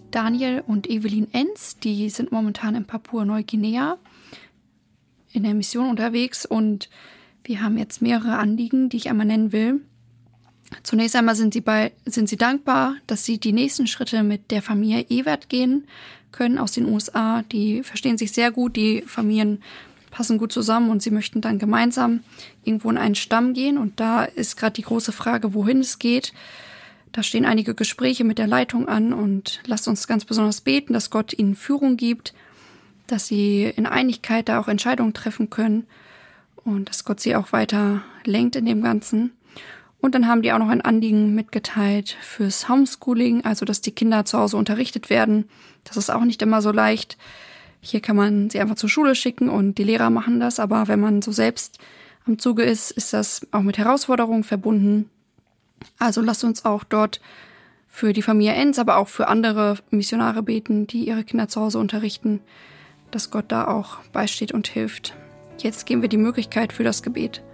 Daniel und Evelyn Enz, die sind momentan in Papua-Neuguinea in der Mission unterwegs und wir haben jetzt mehrere Anliegen, die ich einmal nennen will. Zunächst einmal sind sie dankbar, dass sie die nächsten Schritte mit der Familie Ewert gehen können aus den USA. Die verstehen sich sehr gut, die Familien passen gut zusammen und sie möchten dann gemeinsam irgendwo in einen Stamm gehen. Und da ist gerade die große Frage, wohin es geht. Da stehen einige Gespräche mit der Leitung an und lasst uns ganz besonders beten, dass Gott ihnen Führung gibt, dass sie in Einigkeit da auch Entscheidungen treffen können und dass Gott sie auch weiter lenkt in dem Ganzen. Und dann haben die auch noch ein Anliegen mitgeteilt fürs Homeschooling, also dass die Kinder zu Hause unterrichtet werden. Das ist auch nicht immer so leicht. Hier kann man sie einfach zur Schule schicken und die Lehrer machen das. Aber wenn man so selbst am Zuge ist, ist das auch mit Herausforderungen verbunden. Also lasst uns auch dort für die Familie Enz, aber auch für andere Missionare beten, die ihre Kinder zu Hause unterrichten, dass Gott da auch beisteht und hilft. Jetzt geben wir die Möglichkeit für das Gebet.